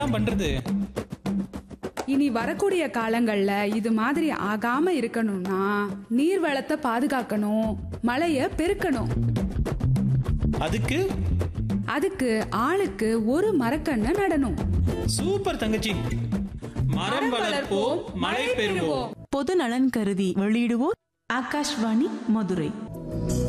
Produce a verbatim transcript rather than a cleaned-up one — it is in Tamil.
பண்றது? இனி வரக்கூடிய காலங்கள்ல இது மாதிரி ஆகாம இருக்கணும்னா நீர் வளத்தை பாதுகாக்கணும், மழைய பெருக்கணும். அதுக்கு அதுக்கு ஆளுக்கு ஒரு மரக்கண்ணை நடணும். சூப்பர் தங்கச்சி. மரம் வளர்ப்போம், மழை பெறுவோம். பொது நலன் கருதி வெளியிடுவோர் ஆகாஷ்வாணி மதுரை.